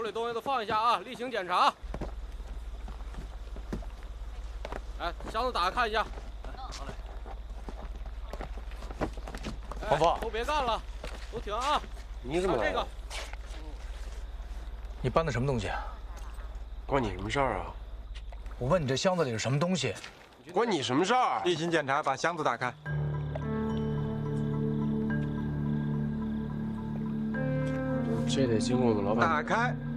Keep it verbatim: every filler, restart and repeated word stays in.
里东西都放一下啊，例行检查。哎，箱子打开看一下。好嘞。 黄峰， 都别干了，都停啊！ 你怎么来了？ 这个， 你搬的什么东西啊？ 关你什么事儿啊？ 我问你这箱子里是什么东西？ 关你什么事儿？ 例行检查，把箱子打开。 这得经过我们老板。 打开。